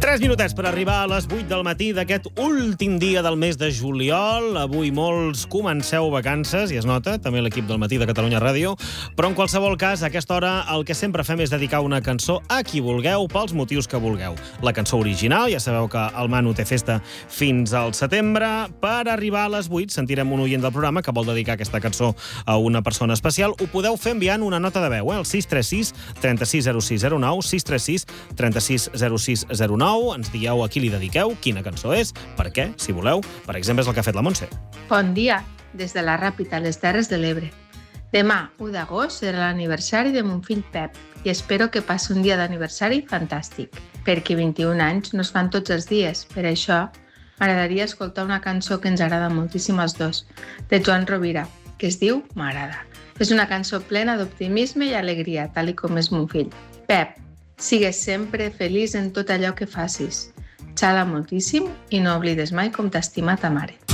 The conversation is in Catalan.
3 minutets per arribar a les 8 del matí d'aquest últim dia del mes de juliol. Avui molts comenceu vacances, i es nota, també l'equip del Matí de Catalunya Ràdio, però en qualsevol cas, a aquesta hora el que sempre fem és dedicar una cançó a qui vulgueu, pels motius que vulgueu. La cançó original, ja sabeu que el Manu té festa fins al setembre. Per arribar a les 8 sentirem un oient del programa que vol dedicar aquesta cançó a una persona especial. Ho podeu fer enviant una nota de veu, al 636 360609, 636 360609. Ens dieu a qui li dediqueu, quina cançó és, per què, si voleu. Per exemple, és el que ha fet la Montse. Bon dia, des de la Ràpita, a les Terres de l'Ebre. Demà, 1 d'agost, serà l'aniversari de mon fill Pep i espero que passi un dia d'aniversari fantàstic, perquè 21 anys no es fan tots els dies. Per això, m'agradaria escoltar una cançó que ens agrada moltíssim als dos, de Joan Rovira, que es diu M'agrada. És una cançó plena d'optimisme i alegria, tal com és mon fill. Pep, sigues sempre feliç en tot allò que facis. Xala moltíssim i no oblides mai com t'estima ta mare.